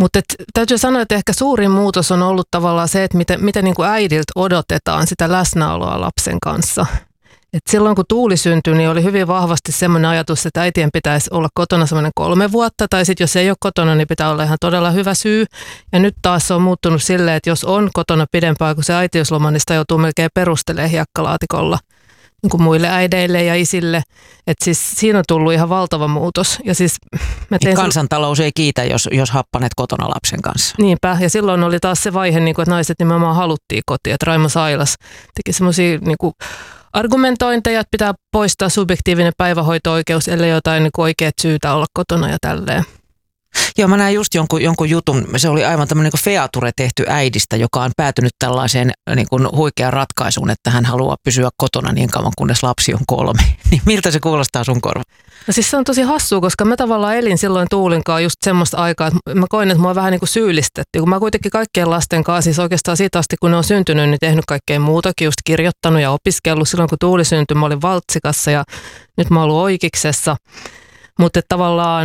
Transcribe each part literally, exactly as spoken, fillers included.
Mutta täytyy sanoa, että ehkä suurin muutos on ollut tavallaan se, että miten, miten niin kuin äidiltä odotetaan sitä läsnäoloa lapsen kanssa. Et silloin kun Tuuli syntyi, niin oli hyvin vahvasti semmoinen ajatus, että äitien pitäisi olla kotona semmoinen kolme vuotta, tai sitten jos ei ole kotona, niin pitää olla ihan todella hyvä syy. Ja nyt taas se on muuttunut silleen, että jos on kotona pidempään kuin se äitiysloma, niin sitä joutuu melkein perustelemaan hiekkalaatikolla niin kuin muille äideille ja isille. Että siis siinä on tullut ihan valtava muutos. Ja siis mä tein kansantalous ei kiitä, jos, jos happanet kotona lapsen kanssa. Niinpä, ja silloin oli taas se vaihe, niin kuin, että naiset nimenomaan haluttiin kotiin. Että Raimo Sailas teki semmoisia niin kuin argumentointeja, että pitää poistaa subjektiivinen päivähoito-oikeus, ellei jotain niin kuin oikeat syytä olla kotona ja tälleen. Joo, mä näin just jonkun, jonkun jutun, se oli aivan tämmöinen niin feature tehty äidistä, joka on päätynyt tällaiseen niin kuin huikeaan ratkaisuun, että hän haluaa pysyä kotona niin kauan, kunnes lapsi on kolme. Niin miltä se kuulostaa sun korva? No siis se on tosi hassua, koska mä tavallaan elin silloin Tuulinkaan just semmoista aikaa, että mä koin, että mua vähän niin kuin syyllistettiin. Kun mä kuitenkin kaikkien lasten kanssa, siis oikeastaan siitä asti, kun ne on syntynyt, niin tehnyt kaikkea muutakin, just kirjoittanut ja opiskellut. Silloin kun Tuuli syntyi, mä olin Valtsikassa ja nyt mä oon ollut Oikiksessa. Mutta tavallaan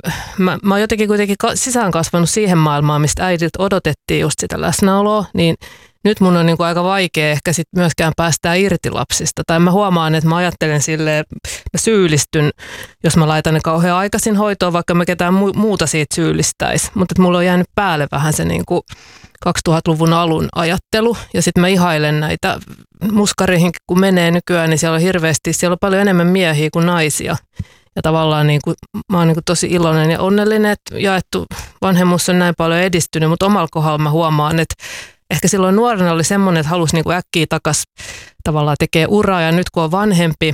mä, mä oon jotenkin kuitenkin sisään kasvanut siihen maailmaan, mistä äidiltä odotettiin just sitä läsnäoloa, niin nyt mun on niinku aika vaikea ehkä sit myöskään päästää irti lapsista. Tai mä huomaan, että mä ajattelen silleen, mä syyllistyn, jos mä laitan ne kauhean aikaisin hoitoon, vaikka mä ketään mu- muuta siitä syyllistäisi. Mutta mulla on jäänyt päälle vähän se niinku kaksituhattaluvun alun ajattelu. Ja sitten mä ihailen näitä muskarihin, kun menee nykyään, niin siellä on hirveästi, siellä on paljon enemmän miehiä kuin naisia. Ja tavallaan niin kuin, mä oon niin kuin tosi iloinen ja onnellinen, että jaettu vanhemmuus on näin paljon edistynyt, mutta omalla kohdalla mä huomaan, että ehkä silloin nuorena oli semmoinen, että halusi niin kuin äkkiä takaisin tavallaan tekee uraa ja nyt kun on vanhempi,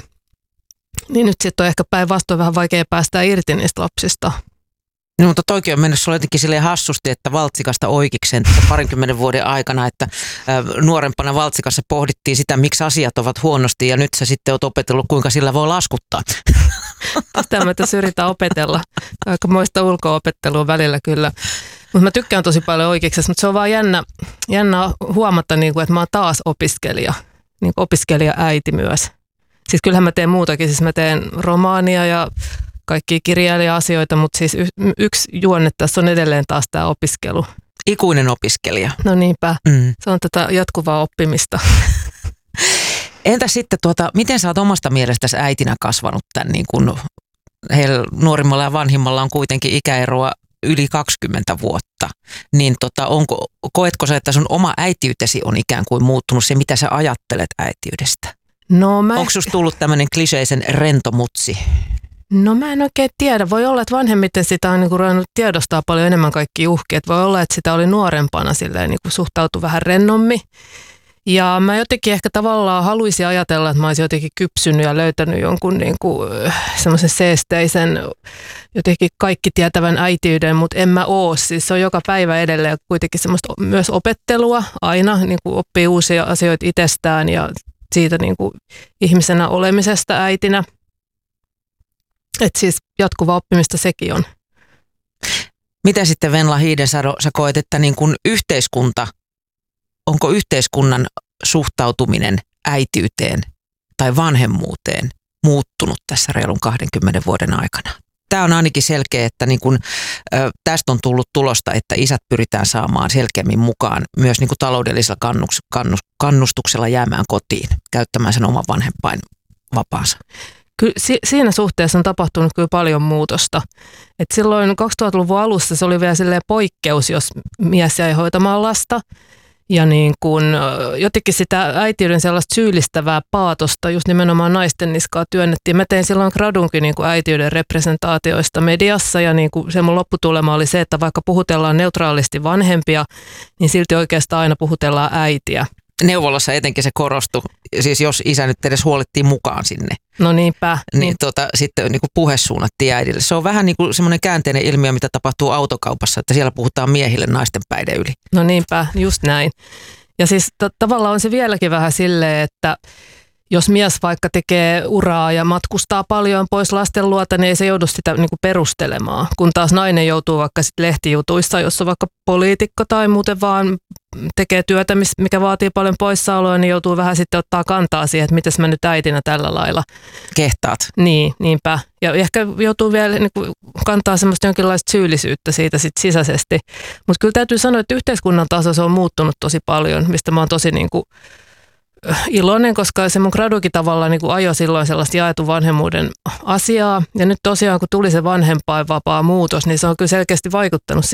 niin nyt sitten on ehkä päinvastoin vähän vaikea päästä irti niistä lapsista. No, mutta toikin on mennyt sulle jotenkin silleen hassusti, että Valtsikasta Oikikseen parinkymmenen vuoden aikana, että nuorempana Valtsikassa pohdittiin sitä, miksi asiat ovat huonosti ja nyt sä sitten oot opetellut, kuinka sillä voi laskuttaa. Sitä mä tässä yritän opetella. Aika moista ulko-opettelua välillä kyllä. Mutta mä tykkään tosi paljon Oikiksesta, mutta se on vaan jännä, jännä huomata, niin kuin, että mä oon taas opiskelija, niin opiskelija-äiti myös. Siis kyllähän mä teen muutakin, siis mä teen romaania ja kaikkia kirjailija-asioita, mutta siis y- yksi juonne tässä on edelleen taas tämä opiskelu. Ikuinen opiskelija. No niinpä, mm. Se on tätä jatkuvaa oppimista. Entä sitten, tuota, miten sä oot omasta mielestäsi äitinä kasvanut tämän, niin kun heillä nuorimmalla ja vanhimmalla on kuitenkin ikäeroa yli kaksikymmentä vuotta, niin tota, onko, koetko sä, että sun oma äitiytesi on ikään kuin muuttunut se, mitä sä ajattelet äitiydestä? No, mä... Onko susta tullut tämmöinen kliseisen rentomutsi? No mä en oikein tiedä. Voi olla, että vanhemmiten sitä on niinku ruvennut tiedostaa paljon enemmän kaikki uhkia. Voi olla, että sitä oli nuorempana silleen niinku suhtautui vähän rennommin. Ja mä jotenkin ehkä tavallaan haluaisin ajatella, että mä olisin jotenkin kypsynyt ja löytänyt jonkun niinku semmoisen seesteisen, jotenkin kaikki tietävän äitiyden, mutta en mä oo. Siis se on joka päivä edelleen kuitenkin semmoista myös opettelua aina, niinku oppii uusia asioita itsestään ja siitä niinku ihmisenä olemisesta äitinä. Että siis jatkuvaa oppimista sekin on. Mitä sitten Venla Hiidensalo, sä koet, että niin kun yhteiskunta, onko yhteiskunnan suhtautuminen äitiyteen tai vanhemmuuteen muuttunut tässä reilun kahdenkymmenen vuoden aikana? Tämä on ainakin selkeä, että niin kun, ö, tästä on tullut tulosta, että isät pyritään saamaan selkeämmin mukaan myös niin kun taloudellisella kannus, kannus, kannustuksella jäämään kotiin, käyttämään sen oman vanhempain vapaansa. Kyllä siinä suhteessa on tapahtunut kyllä paljon muutosta. Et silloin kaksituhattaluvun alussa se oli vielä silleen poikkeus, jos mies jäi hoitamaan lasta. Ja niin kun, jotenkin sitä äitiyden sellaista syyllistävää paatosta just nimenomaan naisten niskaa työnnettiin. Mä tein silloin gradunkin niin kuin äitiyden representaatioista mediassa ja niin kuin se mun lopputulema oli se, että vaikka puhutellaan neutraalisti vanhempia, niin silti oikeastaan aina puhutellaan äitiä. Neuvolassa etenkin se korostui, siis jos isä nyt edes huolittiin mukaan sinne. No niinpä. Niin, niin. Tota, sitten niin kuin puhe suunnattiin äidille. Se on vähän niin kuin semmoinen käänteinen ilmiö, mitä tapahtuu autokaupassa, että siellä puhutaan miehille naisten päiden yli. No niinpä, just näin. Ja siis t- tavallaan on se vieläkin vähän silleen, että jos mies vaikka tekee uraa ja matkustaa paljon pois lasten luota, niin ei se joudu sitä niin kuin perustelemaan. Kun taas nainen joutuu vaikka sit lehtijutuissa, jos on vaikka poliitikko tai muuten vaan tekee työtä, mikä vaatii paljon poissaoloa, niin joutuu vähän sitten ottaa kantaa siihen, että mitäs mä nyt äitinä tällä lailla. Kehtaat. Niin, niinpä. Ja ehkä joutuu vielä niin kuin kantaa semmoista jonkinlaista syyllisyyttä siitä sit sisäisesti. Mutta kyllä täytyy sanoa, että yhteiskunnan taso se on muuttunut tosi paljon, mistä mä oon tosi niin kuin iloinen, koska se mun gradukin tavallaan niin kuin ajoi silloin sellaista jaetun vanhemmuuden asiaa. Ja nyt tosiaan, kun tuli se vanhempainvapaa muutos, niin se on kyllä selkeästi vaikuttanut